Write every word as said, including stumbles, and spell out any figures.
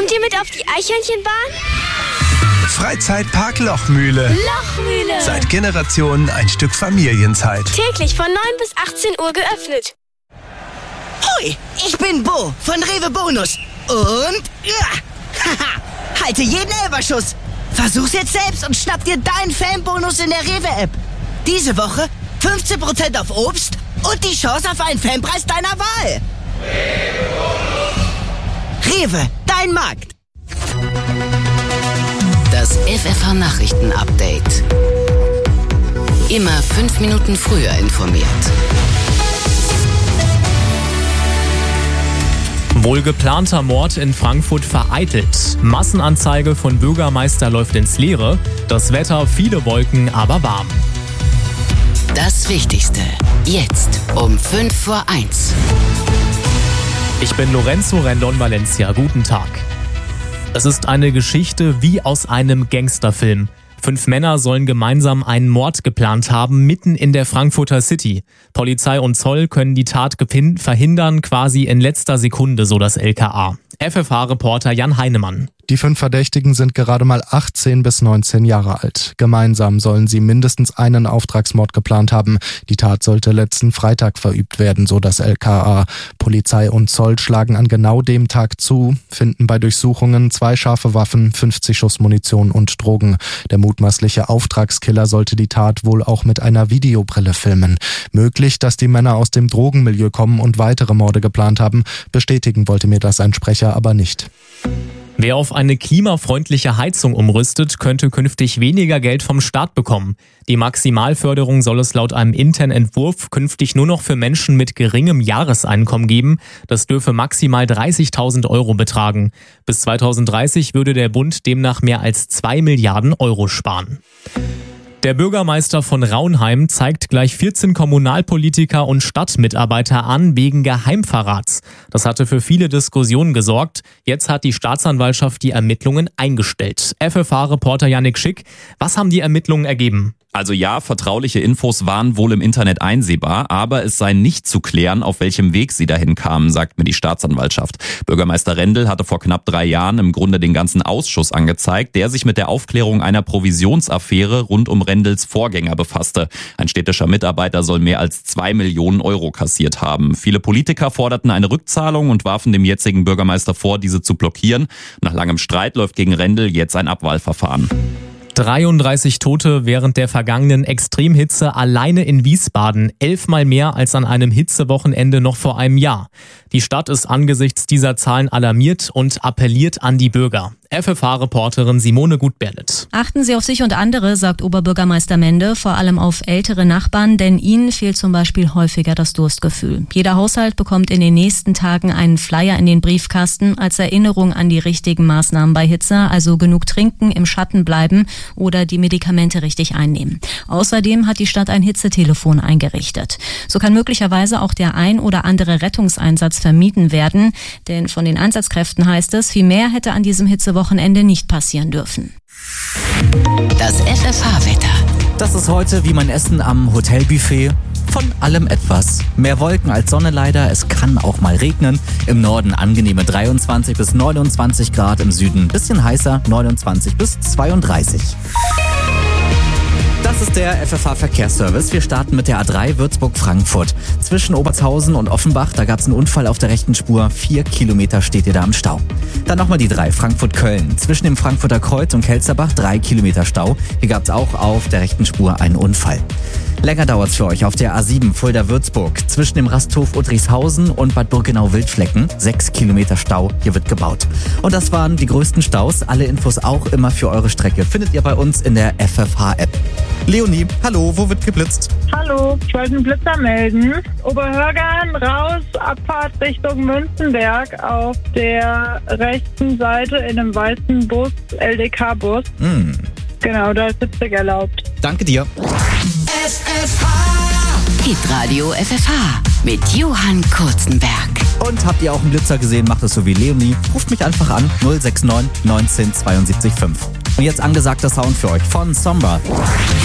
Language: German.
Kommt ihr mit auf die Eichhörnchenbahn? Freizeitpark Lochmühle. Lochmühle. Seit Generationen ein Stück Familienzeit. Täglich von neun bis achtzehn Uhr geöffnet. Hui, ich bin Bo von Rewe Bonus. Und ja, haha, halte jeden Elberschuss. Versuch's jetzt selbst und schnapp dir deinen Fanbonus in der Rewe-App. Diese Woche fünfzehn Prozent auf Obst und die Chance auf einen Fanpreis deiner Wahl. Rewe, dein Markt. Das F F H-Nachrichten-Update. Immer fünf Minuten früher informiert. Wohlgeplanter Mord in Frankfurt vereitelt. Massenanzeige von Bürgermeister läuft ins Leere. Das Wetter, viele Wolken, aber warm. Das Wichtigste. Jetzt um fünf vor eins. Ich bin Lorenzo Rendon Valencia. Guten Tag. Es ist eine Geschichte wie aus einem Gangsterfilm. Fünf Männer sollen gemeinsam einen Mord geplant haben, mitten in der Frankfurter City. Polizei und Zoll können die Tat verhindern, quasi in letzter Sekunde, so das L K A. F F H-Reporter Jan Heinemann. Die fünf Verdächtigen sind gerade mal achtzehn bis neunzehn Jahre alt. Gemeinsam sollen sie mindestens einen Auftragsmord geplant haben. Die Tat sollte letzten Freitag verübt werden, so das L K A. Polizei und Zoll schlagen an genau dem Tag zu, finden bei Durchsuchungen zwei scharfe Waffen, fünfzig Schuss Munition und Drogen. Der mutmaßliche Auftragskiller sollte die Tat wohl auch mit einer Videobrille filmen. Möglich, dass die Männer aus dem Drogenmilieu kommen und weitere Morde geplant haben. Bestätigen wollte mir das ein Sprecher aber nicht. Wer auf eine klimafreundliche Heizung umrüstet, könnte künftig weniger Geld vom Staat bekommen. Die Maximalförderung soll es laut einem internen Entwurf künftig nur noch für Menschen mit geringem Jahreseinkommen geben. Das dürfe maximal dreißigtausend Euro betragen. Bis zweitausenddreißig würde der Bund demnach mehr als zwei Milliarden Euro sparen. Der Bürgermeister von Raunheim zeigt gleich vierzehn Kommunalpolitiker und Stadtmitarbeiter an wegen Geheimverrats. Das hatte für viele Diskussionen gesorgt. Jetzt hat die Staatsanwaltschaft die Ermittlungen eingestellt. F F H-Reporter Yannick Schick, was haben die Ermittlungen ergeben? Also ja, vertrauliche Infos waren wohl im Internet einsehbar, aber es sei nicht zu klären, auf welchem Weg sie dahin kamen, sagt mir die Staatsanwaltschaft. Bürgermeister Rendel hatte vor knapp drei Jahren im Grunde den ganzen Ausschuss angezeigt, der sich mit der Aufklärung einer Provisionsaffäre rund um Rendels Vorgänger befasste. Ein städtischer Mitarbeiter soll mehr als zwei Millionen Euro kassiert haben. Viele Politiker forderten eine Rückzahlung und warfen dem jetzigen Bürgermeister vor, diese zu blockieren. Nach langem Streit läuft gegen Rendel jetzt ein Abwahlverfahren. dreiunddreißig Tote während der vergangenen Extremhitze alleine in Wiesbaden, elfmal mehr als an einem Hitzewochenende noch vor einem Jahr. Die Stadt ist angesichts dieser Zahlen alarmiert und appelliert an die Bürger. F F H-Reporterin Simone Gutberlet. Achten Sie auf sich und andere, sagt Oberbürgermeister Mende, vor allem auf ältere Nachbarn, denn ihnen fehlt zum Beispiel häufiger das Durstgefühl. Jeder Haushalt bekommt in den nächsten Tagen einen Flyer in den Briefkasten als Erinnerung an die richtigen Maßnahmen bei Hitze, also genug trinken, im Schatten bleiben oder die Medikamente richtig einnehmen. Außerdem hat die Stadt ein Hitzetelefon eingerichtet. So kann möglicherweise auch der ein oder andere Rettungseinsatz vermieden werden, denn von den Einsatzkräften heißt es, viel mehr hätte an diesem Hitzewochenende nicht passieren dürfen. Das F F H-Wetter. Das ist heute wie mein Essen am Hotelbuffet. Von allem etwas. Mehr Wolken als Sonne leider. Es kann auch mal regnen. Im Norden angenehme dreiundzwanzig bis neunundzwanzig Grad. Im Süden ein bisschen heißer, neunundzwanzig bis zweiunddreißig. Das ist der F F H-Verkehrsservice. Wir starten mit der A drei Würzburg-Frankfurt. Zwischen Obertshausen und Offenbach, da gab es einen Unfall auf der rechten Spur. Vier Kilometer steht ihr da im Stau. Dann nochmal die drei Frankfurt-Köln. Zwischen dem Frankfurter Kreuz und Kelzerbach drei Kilometer Stau. Hier gab es auch auf der rechten Spur einen Unfall. Länger dauert's für euch auf der A sieben Fulda-Würzburg. Zwischen dem Rasthof Udrichshausen und Bad Burgenau-Wildflecken. Sechs Kilometer Stau, hier wird gebaut. Und das waren die größten Staus. Alle Infos auch immer für eure Strecke findet ihr bei uns in der F F H-App. Leonie, hallo, wo wird geblitzt? Hallo, ich wollte einen Blitzer melden. Oberhörgern, raus, Abfahrt Richtung Münzenberg auf der rechten Seite in einem weißen Bus, L D K-Bus. Mm. Genau, da ist Sitzig erlaubt. Danke dir. F F H. Hitradio F F H mit Johann Kurzenberg. Und habt ihr auch einen Blitzer gesehen, macht es so wie Leonie. Ruft mich einfach an, null sechs neun neunzehn zweiundsiebzig fünf. Und jetzt angesagter Sound für euch von Sombra.